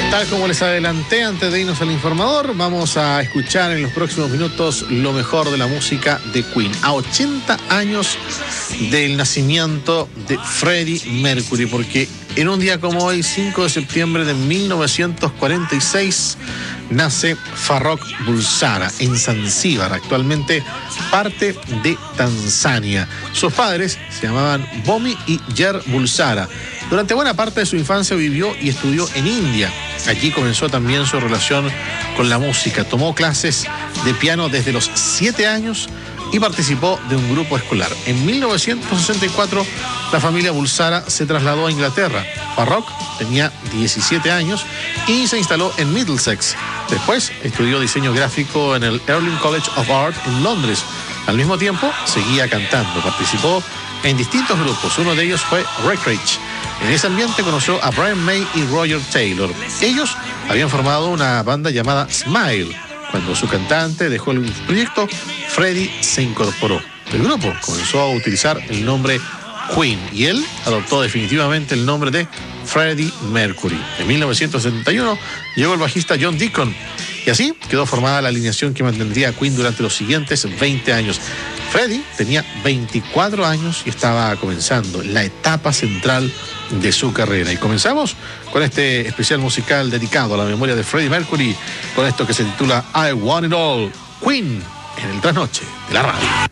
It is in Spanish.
Tal como les adelanté antes de irnos al informador, vamos a escuchar en los próximos minutos lo mejor de la música de Queen. A 80 años del nacimiento de Freddie Mercury, porque en un día como hoy, 5 de septiembre de 1946, nace Farrokh Bulsara en Zanzíbar, actualmente parte de Tanzania. Sus padres se llamaban Bomi y Jer Bulsara. Durante buena parte de su infancia vivió y estudió en India. Allí comenzó también su relación con la música. Tomó clases de piano desde los 7 años y participó de un grupo escolar. En 1964, la familia Bulsara se trasladó a Inglaterra. Farrokh tenía 17 años y se instaló en Middlesex. Después estudió diseño gráfico en el Early College of Art en Londres. Al mismo tiempo, seguía cantando. Participó en distintos grupos. Uno de ellos fue Recreage. En ese ambiente conoció a Brian May y Roger Taylor. Ellos habían formado una banda llamada Smile. Cuando su cantante dejó el proyecto, Freddie se incorporó. El grupo comenzó a utilizar el nombre Queen y él adoptó definitivamente el nombre de Freddie Mercury. En 1971 llegó el bajista John Deacon y así quedó formada la alineación que mantendría a Queen durante los siguientes 20 años. Freddie tenía 24 años y estaba comenzando la etapa central de su carrera. Y comenzamos con este especial musical dedicado a la memoria de Freddie Mercury, con esto que se titula I Want It All, Queen, en el trasnoche de la radio.